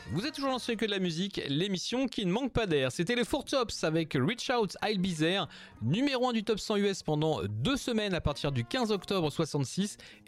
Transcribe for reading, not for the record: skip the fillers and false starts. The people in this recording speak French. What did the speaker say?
Vous êtes toujours lancé que de la musique, l'émission qui ne manque pas d'air. C'était les Four Tops avec Reach Out, I'll Be There, numéro 1 du top 100 US pendant 2 semaines à partir du 15 octobre 66